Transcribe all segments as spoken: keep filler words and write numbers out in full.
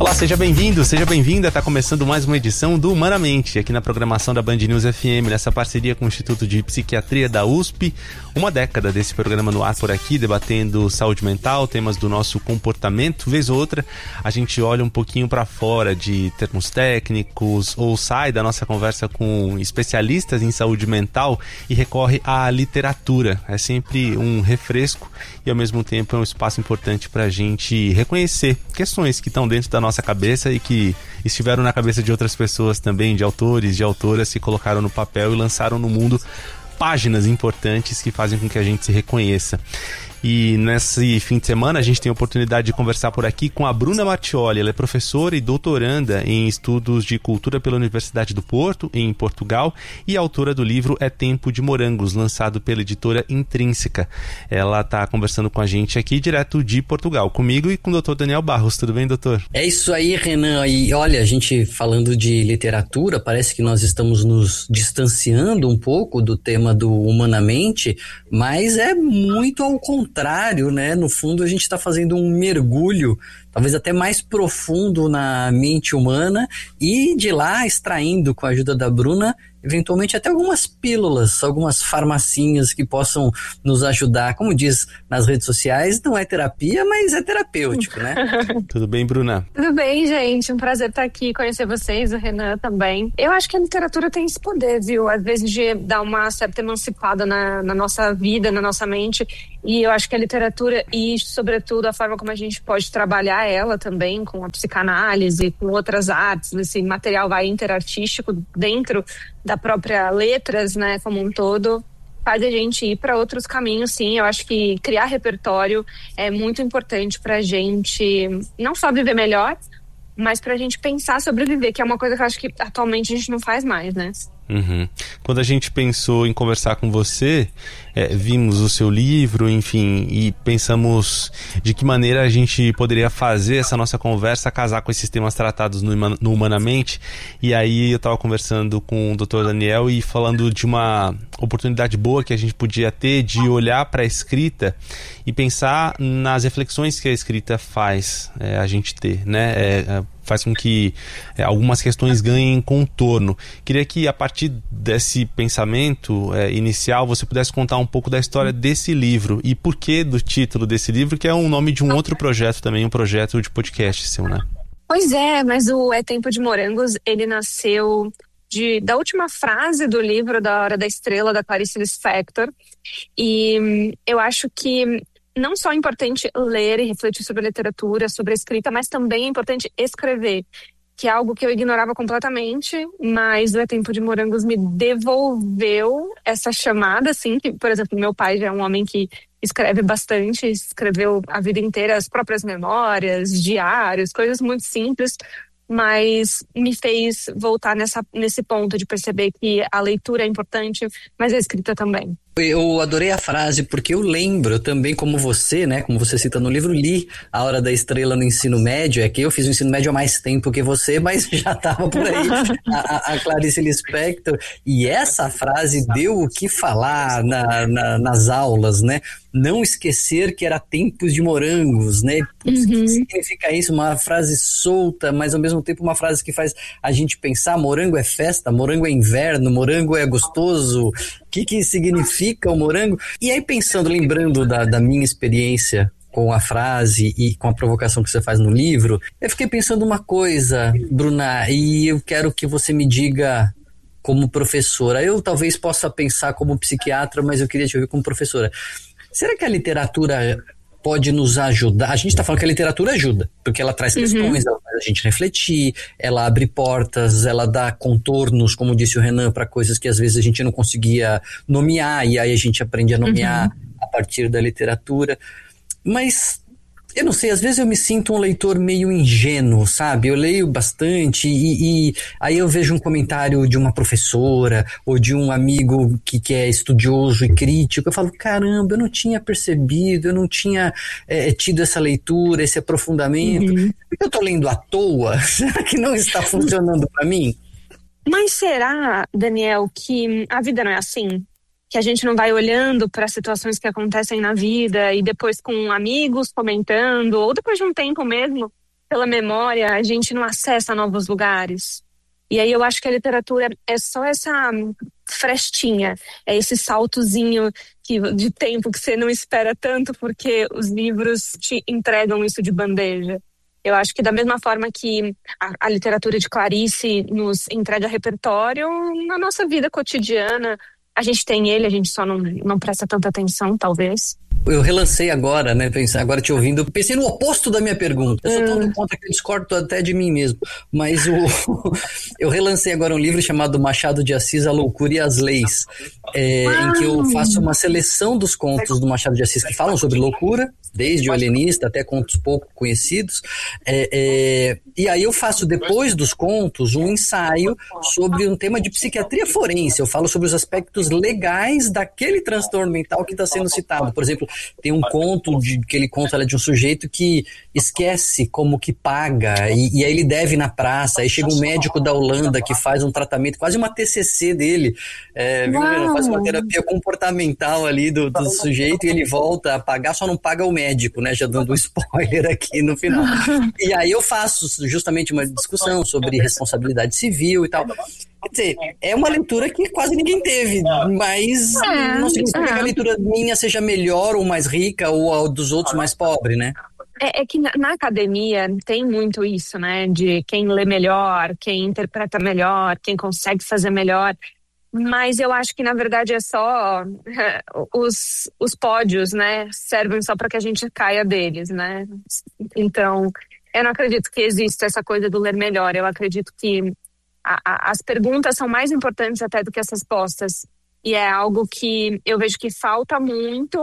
Olá, seja bem-vindo, seja bem-vinda. Está começando mais uma edição do Humanamente, aqui na programação da Band News F M, nessa parceria com o Instituto de Psiquiatria da U S P. Uma década desse programa no ar por aqui, debatendo saúde mental, temas do nosso comportamento. Vez ou outra, a gente olha um pouquinho para fora de termos técnicos ou sai da nossa conversa com especialistas em saúde mental e recorre à literatura. É sempre um refresco e, ao mesmo tempo, é um espaço importante para a gente reconhecer questões que estão dentro da nossa cabeça e que estiveram na cabeça de outras pessoas também, de autores, de autoras, se colocaram no papel e lançaram no mundo páginas importantes que fazem com que a gente se reconheça. E nesse fim de semana a gente tem a oportunidade de conversar por aqui com a Bruna Martioli. Ela é professora e doutoranda em estudos de cultura pela Universidade do Porto, em Portugal, e autora do livro É Tempo de Morangos, lançado pela editora Intrínseca. Ela está conversando com a gente aqui direto de Portugal, comigo e com o doutor Daniel Barros. Tudo bem, doutor? É isso aí, Renan. E olha, a gente falando de literatura, parece que nós estamos nos distanciando um pouco do tema do Humanamente, mas é muito ao contrário. contrário, né? No fundo, a gente está fazendo um mergulho, talvez até mais profundo na mente humana e de lá extraindo, com a ajuda da Bruna, eventualmente até algumas pílulas, algumas farmacinhas que possam nos ajudar. Como diz nas redes sociais, não é terapia, mas é terapêutico, né? Tudo bem, Bruna? Tudo bem, gente. Um prazer estar aqui, conhecer vocês, o Renan também. Eu acho que a literatura tem esse poder, viu? Às vezes de dar uma certa emancipada na, na nossa vida, na nossa mente. E eu acho que a literatura e, sobretudo, a forma como a gente pode trabalhar ela também, com a psicanálise, com outras artes, esse material vai interartístico dentro da própria letras, né, como um todo, faz a gente ir para outros caminhos, sim. Eu acho que criar repertório é muito importante para a gente não só viver melhor, mas para a gente pensar sobre viver, que é uma coisa que eu acho que atualmente a gente não faz mais, né? Uhum. Quando a gente pensou em conversar com você, é, vimos o seu livro, enfim, e pensamos de que maneira a gente poderia fazer essa nossa conversa casar com esses temas tratados no, no Humanamente. E aí eu estava conversando com o doutor Daniel e falando de uma oportunidade boa que a gente podia ter de olhar para a escrita e pensar nas reflexões que a escrita faz é, a gente ter, né? É, faz com que é, algumas questões ganhem contorno. Queria que, a partir desse pensamento é, inicial, você pudesse contar um pouco da história desse livro e por que do título desse livro, que é o nome de um outro projeto também, um projeto de podcast seu, né? Pois é, mas o É Tempo de Morangos, ele nasceu de, da última frase do livro Da Hora da Estrela, da Clarice Lispector, e eu acho que não só é importante ler e refletir sobre a literatura, sobre a escrita, mas também é importante escrever, que é algo que eu ignorava completamente, mas o É Tempo de Morangos me devolveu essa chamada, assim, que, por exemplo, meu pai já é um homem que escreve bastante, escreveu a vida inteira as próprias memórias, diários, coisas muito simples, mas me fez voltar nessa, nesse ponto de perceber que a leitura é importante, mas a escrita também. Eu adorei a frase, porque eu lembro também, como você, né, como você cita no livro, li A Hora da Estrela no ensino médio. É que eu fiz o ensino médio há mais tempo que você, mas já estava por aí a, a Clarice Lispector, e essa frase deu o que falar na, na, nas aulas, né? Não esquecer que era tempos de morangos, né? Putz, uhum. O que significa isso? Uma frase solta, mas ao mesmo tempo uma frase que faz a gente pensar: morango é festa, morango é inverno, morango é gostoso. O que que significa o morango? E aí, pensando, lembrando da, da minha experiência com a frase e com a provocação que você faz no livro, eu fiquei pensando uma coisa, Bruna, e eu quero que você me diga como professora. Eu talvez possa pensar como psiquiatra, mas eu queria te ouvir como professora. Será que a literatura pode nos ajudar? A gente está falando que a literatura ajuda, porque ela traz questões, uhum. ela faz a gente refletir, ela abre portas, ela dá contornos, como disse o Renan, para coisas que às vezes a gente não conseguia nomear, e aí a gente aprende a nomear uhum. a partir da literatura. Mas eu não sei, às vezes eu me sinto um leitor meio ingênuo, sabe? Eu leio bastante e, e aí eu vejo um comentário de uma professora ou de um amigo que, que é estudioso e crítico. Eu falo, caramba, eu não tinha percebido, eu não tinha é, tido essa leitura, esse aprofundamento. Uhum. Eu tô lendo à toa? Será que não está funcionando para mim? Mas será, Daniel, que a vida não é assim? Que a gente não vai olhando para situações que acontecem na vida e depois com amigos comentando, ou depois de um tempo mesmo, pela memória, a gente não acessa novos lugares. E aí eu acho que a literatura é só essa frestinha, é esse saltozinho que, de tempo que você não espera tanto, porque os livros te entregam isso de bandeja. Eu acho que da mesma forma que a, a literatura de Clarice nos entrega repertório, na nossa vida cotidiana, a gente tem ele, a gente só não, não presta tanta atenção, talvez. Eu relancei agora, né, pensei, agora te ouvindo, pensei no oposto da minha pergunta. Eu sou tão do ponto que eu discordo até de mim mesmo. Mas o, eu relancei agora um livro chamado Machado de Assis, A Loucura e as Leis, é, em que eu faço uma seleção dos contos do Machado de Assis que falam sobre loucura, desde o Alienista até contos pouco conhecidos. É, é, e aí eu faço, depois dos contos, um ensaio sobre um tema de psiquiatria forense. Eu falo sobre os aspectos legais daquele transtorno mental que está sendo citado. Por exemplo, tem um conto de, que ele conta de um sujeito que esquece como que paga e, e aí ele deve na praça, aí chega um médico da Holanda que faz um tratamento, quase uma T C C dele, é, viu, faz uma terapia comportamental ali do, do sujeito e ele volta a pagar, só não paga o médico, né, já dando um spoiler aqui no final. E aí eu faço justamente uma discussão sobre responsabilidade civil e tal. Quer dizer, é uma leitura que quase ninguém teve, mas é, não significa é. que a leitura minha seja melhor ou mais rica ou a dos outros mais pobre, né? É, é que na, na academia tem muito isso, né? De quem lê melhor, quem interpreta melhor, quem consegue fazer melhor. Mas eu acho que, na verdade, é só os, os pódios, né? Servem só para que a gente caia deles, né? Então, eu não acredito que exista essa coisa do ler melhor. Eu acredito que a, a, as perguntas são mais importantes até do que as respostas. E é algo que eu vejo que falta muito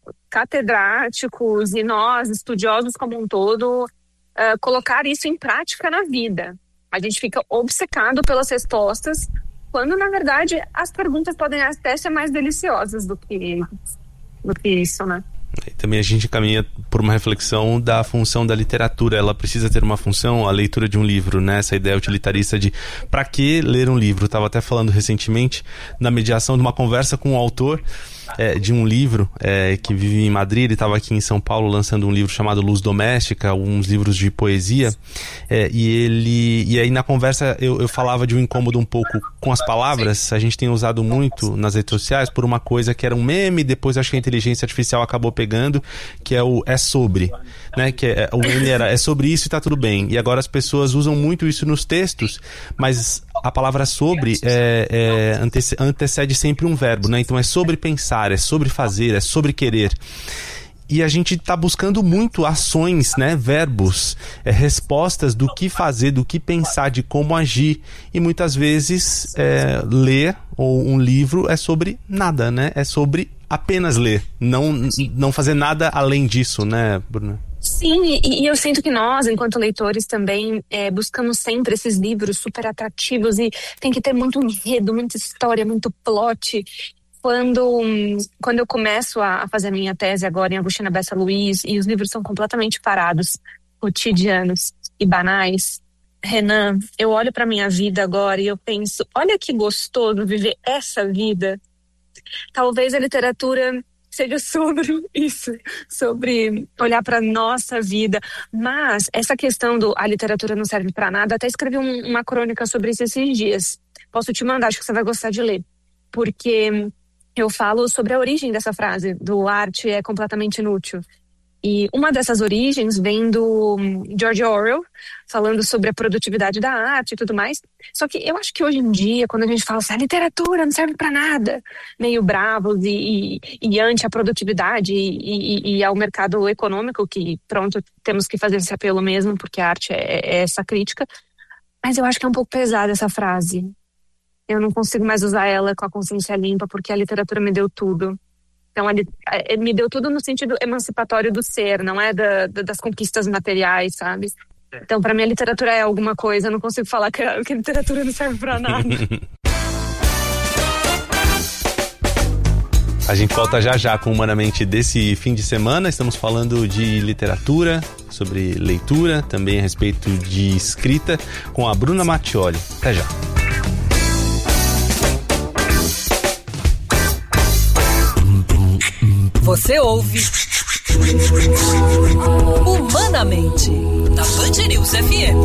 catedráticos e nós, estudiosos como um todo, uh, colocar isso em prática na vida. A gente fica obcecado pelas respostas, quando, na verdade, as perguntas podem até ser mais deliciosas do que, do que isso, né? E também a gente caminha por uma reflexão da função da literatura. Ela precisa ter uma função, a leitura de um livro, né? Essa ideia utilitarista de para que ler um livro. Eu estava até falando recentemente na mediação de uma conversa com um autor é, de um livro é, que vive em Madrid. Ele estava aqui em São Paulo lançando um livro chamado Luz Doméstica, alguns livros de poesia, é, e ele e aí na conversa eu, eu falava de um incômodo um pouco com as palavras. A gente tem usado muito nas redes sociais por uma coisa que era um meme, depois acho que a inteligência artificial acabou pegando, que é o é sobre, né? Que é, o meme era é sobre isso e tá tudo bem. E agora as pessoas usam muito isso nos textos, mas a palavra sobre é, é, antece, antecede sempre um verbo, né? Então é sobre pensar, é sobre fazer, é sobre querer. E a gente está buscando muito ações, né? Verbos, é, respostas do que fazer, do que pensar, de como agir. E muitas vezes é, ler ou um livro é sobre nada, né? É sobre apenas ler, não, não fazer nada além disso, né, Bruna? Sim, e, e eu sinto que nós, enquanto leitores, também é, buscamos sempre esses livros super atrativos e tem que ter muito enredo, muita história, muito plot. Quando, quando eu começo a, a fazer a minha tese agora em Agostina Bessa Luiz e os livros são completamente parados, cotidianos e banais, Renan, eu olho para minha vida agora e eu penso, olha que gostoso viver essa vida. Talvez a literatura seja sobre isso, sobre olhar para nossa vida, mas essa questão do a literatura não serve para nada, até escrevi um, uma crônica sobre isso esses dias. Posso te mandar, acho que você vai gostar de ler, porque eu falo sobre a origem dessa frase, do arte é completamente inútil. E uma dessas origens vem do George Orwell, falando sobre a produtividade da arte e tudo mais. Só que eu acho que hoje em dia, quando a gente fala assim, a literatura não serve para nada, meio bravos e, e, e anti a produtividade e, e, e ao mercado econômico, que pronto, temos que fazer esse apelo mesmo, porque a arte é, é essa crítica. Mas eu acho que é um pouco pesada essa frase. Eu não consigo mais usar ela com a consciência limpa, porque a literatura me deu tudo. Então, ele, ele me deu tudo no sentido emancipatório do ser, não é da, da, das conquistas materiais, sabe? Então, para mim, a literatura é alguma coisa, eu não consigo falar que a, que a literatura não serve para nada. A gente volta já já com Humanamente desse fim de semana. Estamos falando de literatura, sobre leitura, também a respeito de escrita, com a Bruna Mattioli. Até já. Você ouve Humanamente, da Band News. News F M.